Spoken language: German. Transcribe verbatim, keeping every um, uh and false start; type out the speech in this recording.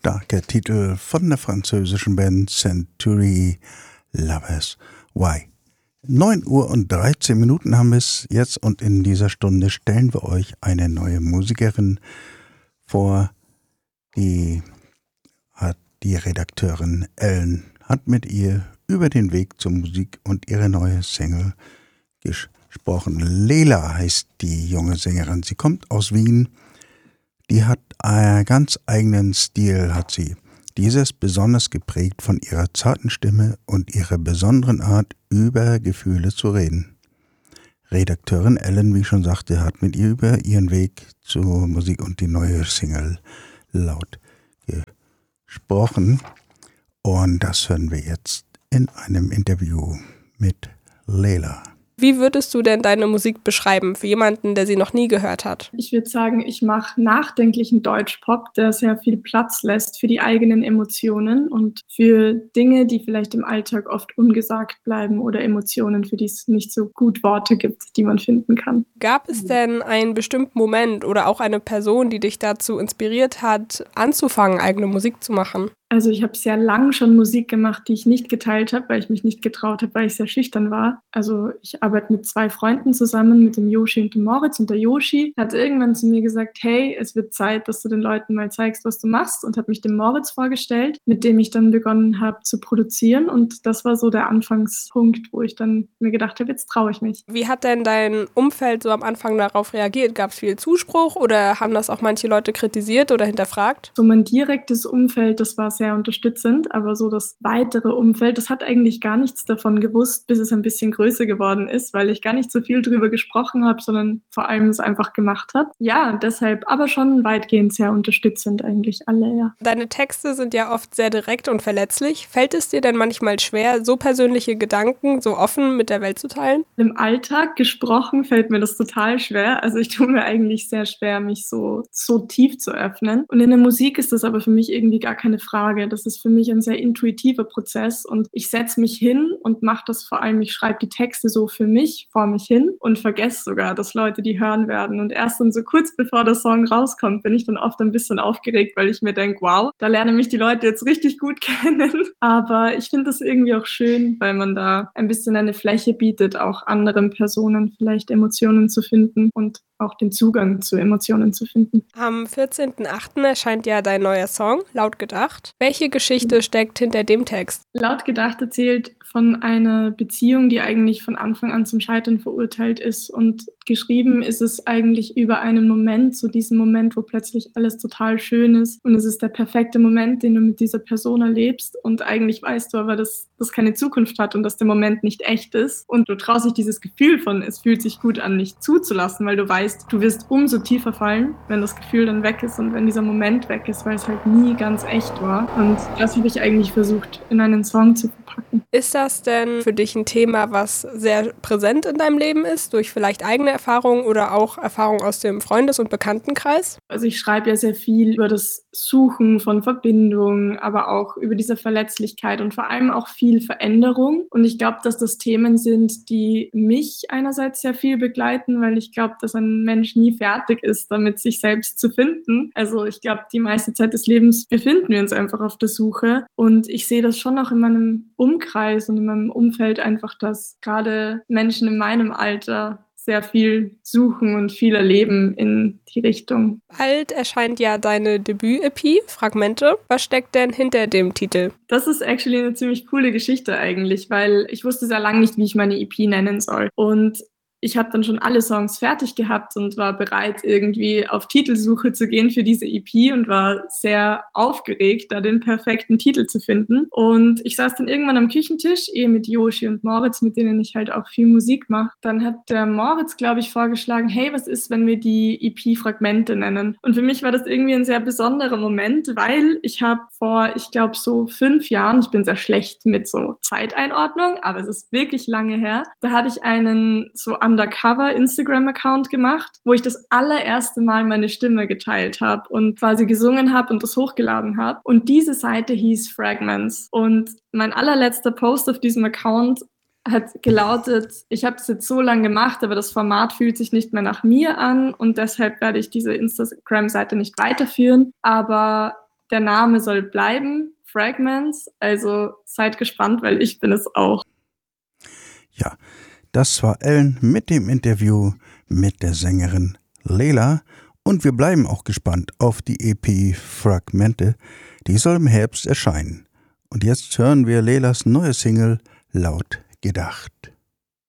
starker Titel von der französischen Band Century Lovers Why. neun Uhr und dreizehn Minuten haben wir es jetzt und in dieser Stunde stellen wir euch eine neue Musikerin vor. Die hat die Redakteurin Ellen hat mit ihr über den Weg zur Musik und ihre neue Single gesprochen. Lela heißt die junge Sängerin. Sie kommt aus Wien. Die hat einen ganz eigenen Stil, hat sie. Dieses besonders geprägt von ihrer zarten Stimme und ihrer besonderen Art, über Gefühle zu reden. Redakteurin Ellen, wie ich schon sagte, hat mit ihr über ihren Weg zur Musik und die neue Single laut gesprochen. Und das hören wir jetzt in einem Interview mit Lela. Wie würdest du denn deine Musik beschreiben für jemanden, der sie noch nie gehört hat? Ich würde sagen, ich mache nachdenklichen Deutschpop, der sehr viel Platz lässt für die eigenen Emotionen und für Dinge, die vielleicht im Alltag oft ungesagt bleiben oder Emotionen, für die es nicht so gut Worte gibt, die man finden kann. Gab es denn einen bestimmten Moment oder auch eine Person, die dich dazu inspiriert hat, anzufangen, eigene Musik zu machen? Also ich habe sehr lang schon Musik gemacht, die ich nicht geteilt habe, weil ich mich nicht getraut habe, weil ich sehr schüchtern war. Also ich arbeite mit zwei Freunden zusammen, mit dem Yoshi und dem Moritz. Und der Yoshi hat irgendwann zu mir gesagt, hey, es wird Zeit, dass du den Leuten mal zeigst, was du machst. Und hat mich dem Moritz vorgestellt, mit dem ich dann begonnen habe zu produzieren. Und das war so der Anfangspunkt, wo ich dann mir gedacht habe, jetzt traue ich mich. Wie hat denn dein Umfeld so am Anfang darauf reagiert? Gab es viel Zuspruch oder haben das auch manche Leute kritisiert oder hinterfragt? So mein direktes Umfeld, das war sehr unterstützend, aber so das weitere Umfeld, das hat eigentlich gar nichts davon gewusst, bis es ein bisschen größer geworden ist, weil ich gar nicht so viel drüber gesprochen habe, sondern vor allem es einfach gemacht habe. Ja, deshalb aber schon weitgehend sehr unterstützend eigentlich alle, ja. Deine Texte sind ja oft sehr direkt und verletzlich. Fällt es dir denn manchmal schwer, so persönliche Gedanken so offen mit der Welt zu teilen? Im Alltag gesprochen fällt mir das total schwer. Also ich tue mir eigentlich sehr schwer, mich so, so tief zu öffnen. Und in der Musik ist das aber für mich irgendwie gar keine Frage. Das ist für mich ein sehr intuitiver Prozess und ich setze mich hin und mache das vor allem, ich schreibe die Texte so für mich vor mich hin und vergesse sogar, dass Leute die hören werden. Und erst dann so kurz bevor der Song rauskommt, bin ich dann oft ein bisschen aufgeregt, weil ich mir denke, wow, da lernen mich die Leute jetzt richtig gut kennen. Aber ich finde das irgendwie auch schön, weil man da ein bisschen eine Fläche bietet, auch anderen Personen vielleicht Emotionen zu finden und auch den Zugang zu Emotionen zu finden. Am vierzehnten achten erscheint ja dein neuer Song, Laut gedacht. Welche Geschichte steckt hinter dem Text? Laut gedacht erzählt von einer Beziehung, die eigentlich von Anfang an zum Scheitern verurteilt ist. Und geschrieben ist es eigentlich über einen Moment, so diesen Moment, wo plötzlich alles total schön ist. Und es ist der perfekte Moment, den du mit dieser Person erlebst. Und eigentlich weißt du aber, dass das keine Zukunft hat und dass der Moment nicht echt ist. Und du traust dich dieses Gefühl von, es fühlt sich gut an, nicht zuzulassen, weil du weißt, du wirst umso tiefer fallen, wenn das Gefühl dann weg ist und wenn dieser Moment weg ist, weil es halt nie ganz echt war. Und das habe ich eigentlich versucht, in einen Song zu verpacken. Ist das denn für dich ein Thema, was sehr präsent in deinem Leben ist, durch vielleicht eigene Erfahrungen oder auch Erfahrungen aus dem Freundes- und Bekanntenkreis? Also ich schreibe ja sehr viel über das Suchen von Verbindung, aber auch über diese Verletzlichkeit und vor allem auch viel Veränderung. Und ich glaube, dass das Themen sind, die mich einerseits sehr viel begleiten, weil ich glaube, dass ein Mensch nie fertig ist, damit sich selbst zu finden. Also ich glaube, die meiste Zeit des Lebens befinden wir uns einfach auf der Suche. Und ich sehe das schon auch in meinem Umkreis und in meinem Umfeld einfach, dass gerade Menschen in meinem Alter sehr viel suchen und viel erleben in die Richtung. Bald erscheint ja deine Debüt-E P, Fragmente. Was steckt denn hinter dem Titel? Das ist actually eine ziemlich coole Geschichte eigentlich, weil ich wusste sehr lange nicht, wie ich meine E P nennen soll. Und ich habe dann schon alle Songs fertig gehabt und war bereit, irgendwie auf Titelsuche zu gehen für diese E P und war sehr aufgeregt, da den perfekten Titel zu finden. Und ich saß dann irgendwann am Küchentisch, eh mit Yoshi und Moritz, mit denen ich halt auch viel Musik mache. Dann hat der Moritz, glaube ich, vorgeschlagen, hey, was ist, wenn wir die E P Fragmente nennen? Und für mich war das irgendwie ein sehr besonderer Moment, weil ich habe vor, ich glaube, so fünf Jahren, ich bin sehr schlecht mit so Zeiteinordnung, aber es ist wirklich lange her, da hatte ich einen so Undercover-Instagram-Account gemacht, wo ich das allererste Mal meine Stimme geteilt habe und quasi gesungen habe und das hochgeladen habe. Und diese Seite hieß Fragments. Und mein allerletzter Post auf diesem Account hat gelautet, ich habe es jetzt so lange gemacht, aber das Format fühlt sich nicht mehr nach mir an und deshalb werde ich diese Instagram-Seite nicht weiterführen. Aber Der Name soll bleiben, Fragments, also seid gespannt, weil ich bin es auch. Ja, das war Ellen mit dem Interview mit der Sängerin Layla und wir bleiben auch gespannt auf die E P Fragmente, die soll im Herbst erscheinen. Und jetzt hören wir Laylas neue Single Laut gedacht.